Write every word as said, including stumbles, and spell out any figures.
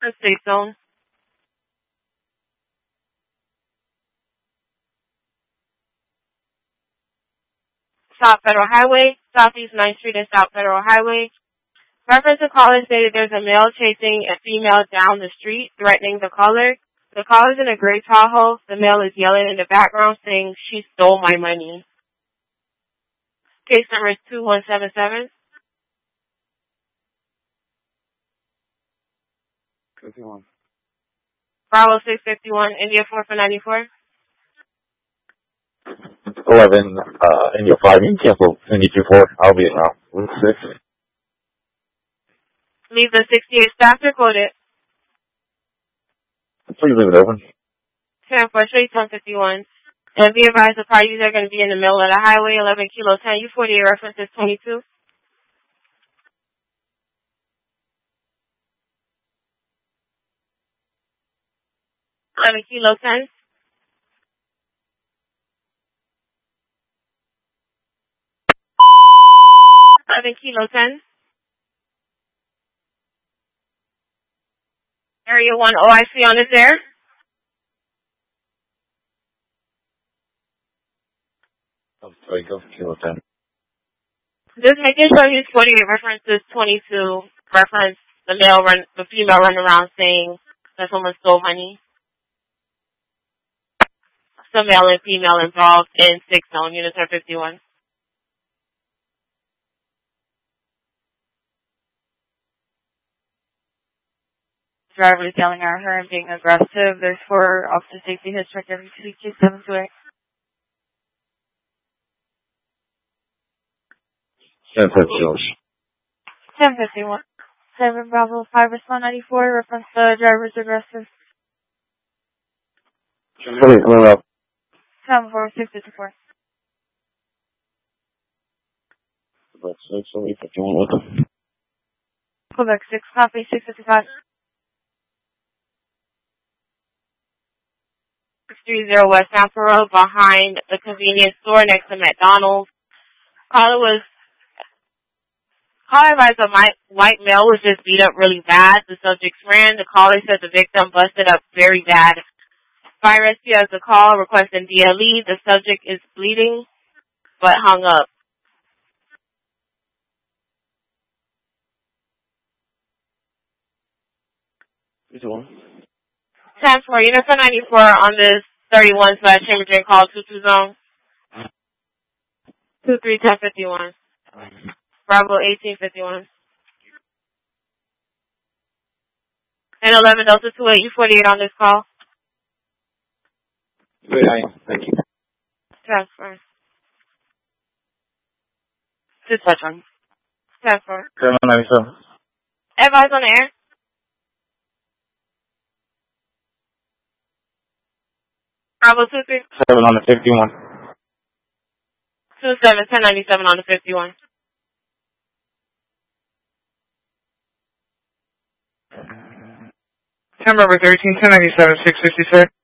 Safe Zone. South Federal Highway, Southeast ninth Street and South Federal Highway. Reference to caller stated there's a male chasing a female down the street, threatening the caller. The caller's in a gray Tahoe. The male is yelling in the background saying, "She stole my money." Case number is two one seven seven. fifty-one. Bravo six fifty-one, India four for ninety-four. eleven, uh, India five, you can cancel India two four. I'll be it now. Route six. Leave the sixty-eight staff to quote it. Please leave it open. ten four, straight ten fifty-one. And be advised the parties are going to be in the middle of the highway, eleven kilo ten, U forty-eight reference is twenty-two. eleven kilo ten. eleven kilo ten. Area one O I C on is there. Oh, sorry, go for kilo ten. Just making sure he's forty-eight reference is twenty-two. Reference the male run, the female run around saying that someone stole money. Some male and female involved in six zone, units are fifty-one. Driver is yelling at her and being aggressive. There's four officer safety hits check every two Q seven two eight. ten fifty-one. ten fifty-one. seven Bravo five respond ninety-four. Reference the driver's aggressive. Please, move up. seven four six fifty-four. Quebec six, eight fifty-one with them. Quebec six, copy six fifty-five. six three zero West Tampa Road behind the convenience store next to McDonald's. Caller was Caller advised a white male was just beat up really bad. The subjects ran. The caller said the victim busted up very bad. Fire rescue has the call requesting D L E. The subject is bleeding but hung up. ten four, unit for ninety-four on this thirty-one slash Chamberlain call two two zone. two three ten fifty-one. Bravo eighteen fifty-one. And eleven Delta two eight, U forty-eight on this call. Thank you. Transfer. Dispatch on. Transfer. seven ninety-seven. Advise on the air. Bravo two three. seven on the fifty-one. two seven, ten ninety-seven on the fifty-one. Ten number thirteen, ten ninety-seven, six fifty-six.